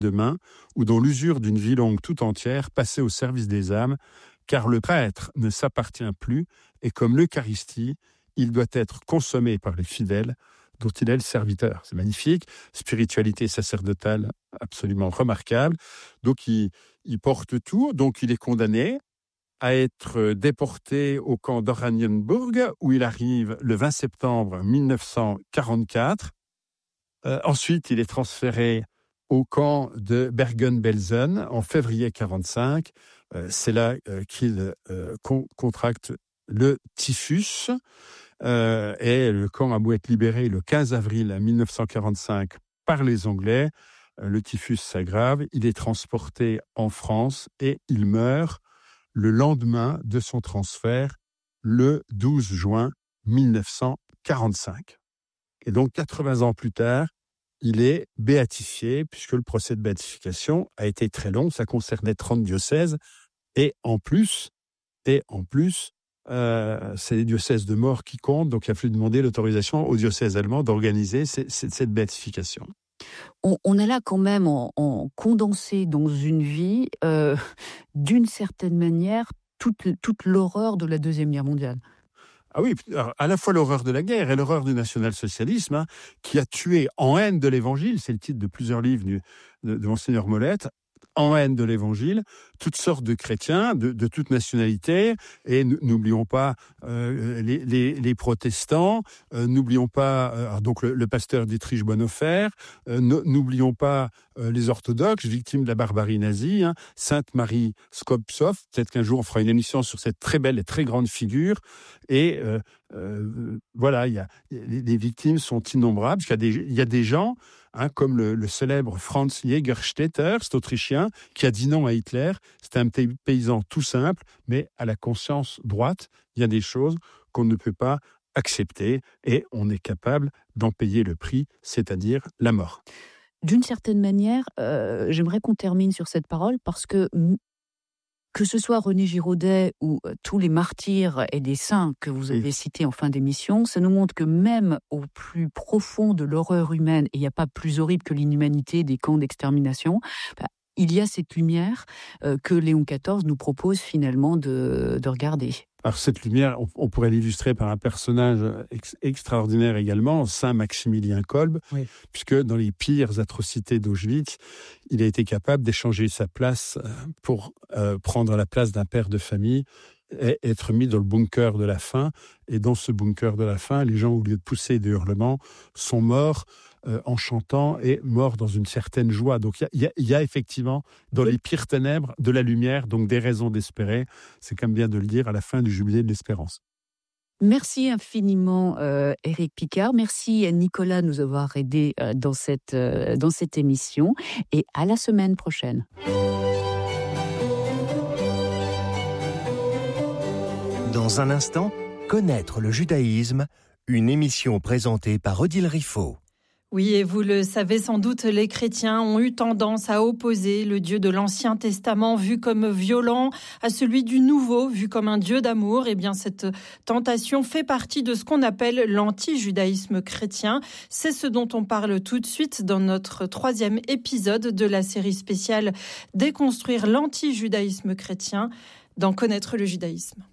demain, ou dans l'usure d'une vie longue tout entière, passée au service des âmes, car le prêtre ne s'appartient plus, et comme l'Eucharistie, il doit être consommé par les fidèles, dont il est le serviteur. C'est magnifique, spiritualité sacerdotale absolument remarquable. Donc il porte tout, donc il est condamné à être déporté au camp d'Oranienburg, où il arrive le 20 septembre 1944. Ensuite, il est transféré au camp de Bergen-Belsen en février 1945. C'est là qu'il contracte le typhus. Et le camp a beau être libéré le 15 avril 1945 par les Anglais, le typhus s'aggrave, il est transporté en France et il meurt le lendemain de son transfert, le 12 juin 1945. Et donc, 80 ans plus tard, il est béatifié, puisque le procès de béatification a été très long, ça concernait 30 diocèses, et en plus, c'est les diocèses de mort qui comptent, donc il a fallu demander l'autorisation aux diocèses allemands d'organiser cette béatification. On est là quand même en condensé dans une vie, d'une certaine manière, toute l'horreur de la Deuxième Guerre mondiale. Ah oui, à la fois l'horreur de la guerre et l'horreur du national-socialisme, qui a tué en haine de l'Évangile, c'est le titre de plusieurs livres de Monseigneur Molette, en haine de l'Évangile, toutes sortes de chrétiens, de toute nationalité, et n'oublions pas les protestants, n'oublions pas donc le pasteur Dietrich Bonhoeffer, n'oublions pas les orthodoxes, victimes de la barbarie nazie, Sainte Marie Skoptsov. Peut-être qu'un jour on fera une émission sur cette très belle et très grande figure, et voilà, les victimes sont innombrables, parce qu'il y a des gens, comme le célèbre Franz Jägerstätter, cet Autrichien, qui a dit non à Hitler. C'était un paysan tout simple, mais à la conscience droite. Il y a des choses qu'on ne peut pas accepter et on est capable d'en payer le prix, c'est-à-dire la mort. D'une certaine manière, j'aimerais qu'on termine sur cette parole parce que ce soit René Giraudet ou tous les martyrs et des saints que vous avez cités en fin d'émission, ça nous montre que même au plus profond de l'horreur humaine, et il n'y a pas plus horrible que l'inhumanité des camps d'extermination, il y a cette lumière que Léon XIV nous propose finalement de regarder. Alors cette lumière, on pourrait l'illustrer par un personnage extraordinaire également, Saint Maximilien Kolbe, oui, puisque dans les pires atrocités d'Auschwitz, il a été capable d'échanger sa place pour prendre la place d'un père de famille et être mis dans le bunker de la faim. Et dans ce bunker de la faim, les gens, au lieu de pousser des hurlements, sont morts en chantant et morts dans une certaine joie. Donc il y a effectivement dans les pires ténèbres de la lumière, donc des raisons d'espérer. C'est comme vient de le dire à la fin du jubilé de l'espérance. Merci infiniment Éric Picard. Merci Nicolas de nous avoir aidés dans cette émission. Et à la semaine prochaine. Dans un instant, connaître le judaïsme, une émission présentée par Odile Riffaut. Oui, et vous le savez sans doute, les chrétiens ont eu tendance à opposer le Dieu de l'Ancien Testament vu comme violent à celui du Nouveau vu comme un Dieu d'amour. Eh bien, cette tentation fait partie de ce qu'on appelle l'anti-judaïsme chrétien. C'est ce dont on parle tout de suite dans notre 3e épisode de la série spéciale Déconstruire l'anti-judaïsme chrétien dans Connaître le judaïsme.